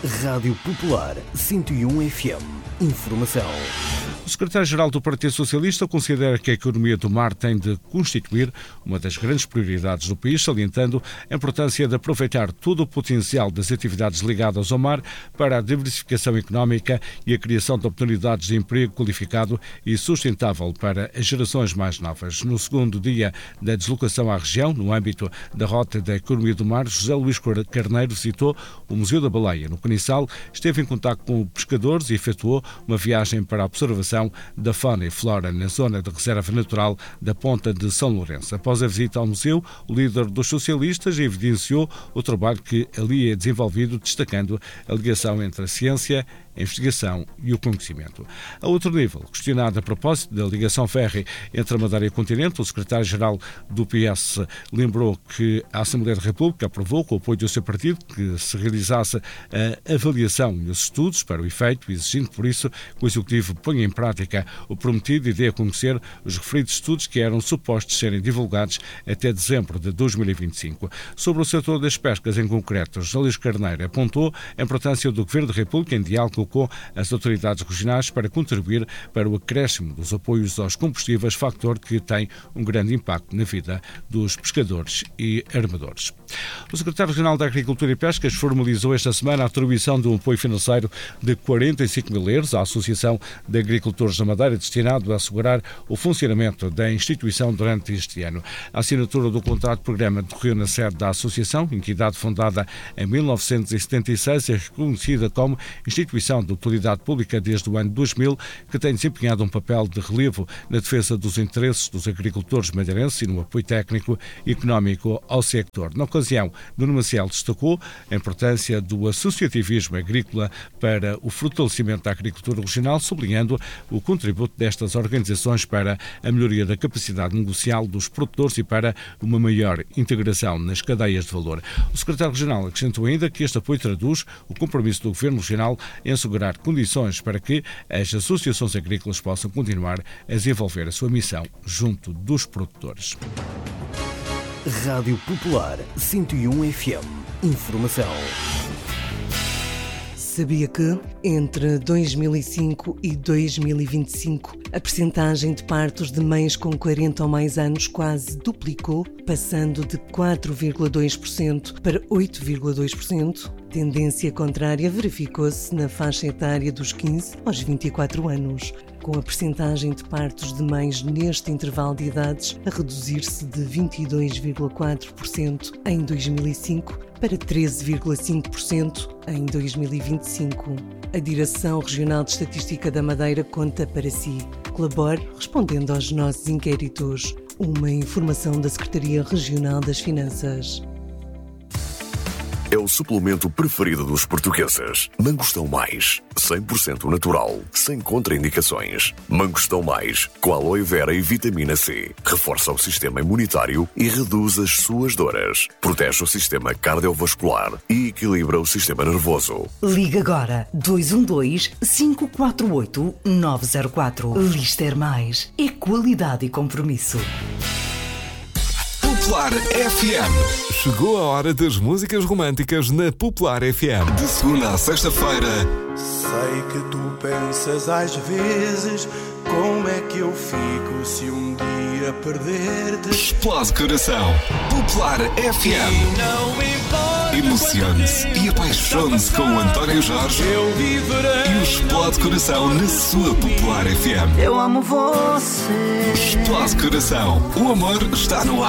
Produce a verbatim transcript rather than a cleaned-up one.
Rádio Popular cento e um F M. Informação. O secretário-geral do Partido Socialista considera que a economia do mar tem de constituir uma das grandes prioridades do país, salientando a importância de aproveitar todo o potencial das atividades ligadas ao mar para a diversificação económica e a criação de oportunidades de emprego qualificado e sustentável para as gerações mais novas. No segundo dia da deslocação à região, no âmbito da Rota da Economia do Mar, José Luís Carneiro visitou o Museu da Baleia, no Canissal, esteve em contato com pescadores e efetuou uma viagem para a observação da fauna e flora na zona de reserva natural da Ponta de São Lourenço. Após a visita ao museu, o líder dos socialistas evidenciou o trabalho que ali é desenvolvido, destacando a ligação entre a ciência, a investigação e o conhecimento. A outro nível, questionado a propósito da ligação férrea entre a Madeira e o continente, o secretário-geral do P S lembrou que a Assembleia da República aprovou, com o apoio do seu partido, que se realizasse a avaliação e os estudos para o efeito, exigindo por isso que o Executivo ponha em prática o prometido e dê a conhecer os referidos estudos que eram supostos serem divulgados até dezembro de dois mil e vinte e cinco. Sobre o setor das pescas em concreto, José Luís Carneiro apontou a importância do Governo da República em diálogo com as autoridades regionais para contribuir para o acréscimo dos apoios aos combustíveis, factor que tem um grande impacto na vida dos pescadores e armadores. O secretário regional da Agricultura e Pescas formalizou esta semana a atribuição de um apoio financeiro de quarenta e cinco mil euros à Associação de Agricultores da Madeira, destinado a assegurar o funcionamento da instituição durante este ano. A assinatura do contrato de programa decorreu na sede da Associação, entidade fundada em mil novecentos e setenta e seis e reconhecida como instituição de utilidade pública desde o ano dois mil, que tem desempenhado um papel de relevo na defesa dos interesses dos agricultores madeirenses e no apoio técnico e económico ao sector. Na ocasião, Nuno Maciel destacou a importância do associativismo agrícola para o fortalecimento da agricultura regional, sublinhando o contributo destas organizações para a melhoria da capacidade negocial dos produtores e para uma maior integração nas cadeias de valor. O secretário regional acrescentou ainda que este apoio traduz o compromisso do Governo regional em assegurar condições para que as associações agrícolas possam continuar a desenvolver a sua missão junto dos produtores. Rádio Popular cento e um F M. Informação. Sabia que, entre dois mil e cinco e dois mil e vinte e cinco, a percentagem de partos de mães com quarenta ou mais anos quase duplicou, passando de quatro vírgula dois por cento para oito vírgula dois por cento? Tendência contrária verificou-se na faixa etária dos quinze aos vinte e quatro anos, com a percentagem de partos de mães neste intervalo de idades a reduzir-se de vinte e dois vírgula quatro por cento em dois mil e cinco para treze vírgula cinco por cento em dois mil e vinte e cinco. A Direção Regional de Estatística da Madeira conta para si. Colabore respondendo aos nossos inquéritos. Uma informação da Secretaria Regional das Finanças. É o suplemento preferido dos portugueses. Mangostão Mais, cem por cento natural, sem contraindicações. Mangostão Mais, com aloe vera e vitamina C. Reforça o sistema imunitário e reduz as suas dores. Protege o sistema cardiovascular e equilibra o sistema nervoso. Liga agora dois um dois, cinco quatro oito, nove zero quatro. Lister Mais. É qualidade e compromisso. Popular F M. Chegou a hora das músicas românticas na Popular F M. De segunda a sexta-feira. Sei que tu pensas às vezes como é que eu fico se um dia perder-te. Explode coração. Popular F M. Emocione-se e apaixone-se com o António Jorge Eu viverei. e o Explode Coração na sua Popular F M. Eu amo você. Explode Coração. O amor está no ar.